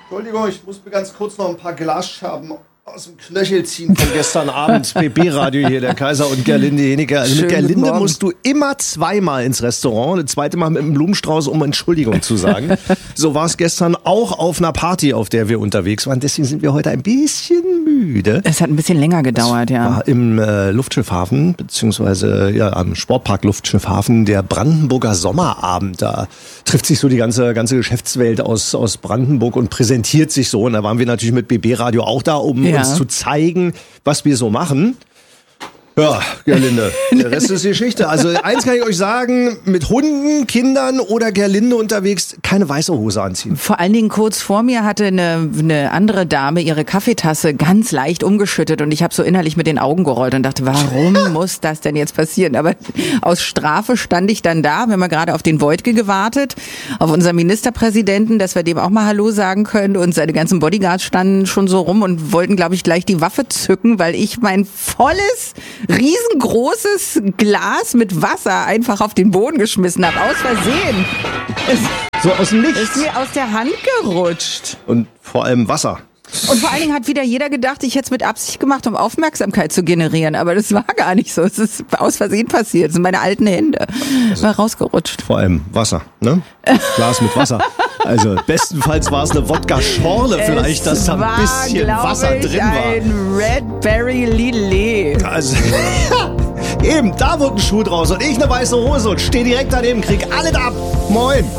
Entschuldigung, ich muss mir ganz kurz noch ein paar Glasscherben aus dem Knöchel ziehen von gestern Abend. BB-Radio hier, der Kaiser und Gerlinde Hennicke. Also mit Gerlinde musst du immer zweimal ins Restaurant. Das zweite Mal mit einem Blumenstrauß, um Entschuldigung zu sagen. So war es gestern auch auf einer Party, auf der wir unterwegs waren. Deswegen sind wir heute ein bisschen müde. Es hat ein bisschen länger gedauert, ja. War im Luftschiffhafen, beziehungsweise am Sportpark Luftschiffhafen, der Brandenburger Sommerabend. Da trifft sich so die ganze Geschäftswelt aus Brandenburg und präsentiert sich so. Und da waren wir natürlich mit BB-Radio auch da, um uns zu zeigen, was wir so machen. Ja, Gerlinde, der Rest ist Geschichte. Also eins kann ich euch sagen, mit Hunden, Kindern oder Gerlinde unterwegs keine weiße Hose anziehen. Vor allen Dingen kurz vor mir hatte eine andere Dame ihre Kaffeetasse ganz leicht umgeschüttet und ich habe so innerlich mit den Augen gerollt und dachte, warum muss das denn jetzt passieren? Aber aus Strafe stand ich dann da, wir haben gerade auf den Wojtke gewartet, auf unseren Ministerpräsidenten, dass wir dem auch mal Hallo sagen können und seine ganzen Bodyguards standen schon so rum und wollten, glaube ich, gleich die Waffe zücken, weil ich mein volles riesengroßes Glas mit Wasser einfach auf den Boden geschmissen habe. Aus Versehen. So aus dem Nichts. Ist mir aus der Hand gerutscht. Und vor allem Wasser. Und vor allen Dingen hat wieder jeder gedacht, ich hätte es mit Absicht gemacht, um Aufmerksamkeit zu generieren. Aber das war gar nicht so. Es ist aus Versehen passiert. Das sind meine alten Hände. War rausgerutscht. Vor allem Wasser, ne? Glas mit Wasser. Also bestenfalls war es eine Wodka-Schorle vielleicht, dass da ein bisschen Wasser drin war. Ein Redberry Lillet. Also, eben, da wird ein Schuh draus und ich eine weiße Hose und stehe direkt daneben, krieg alles ab. Moin.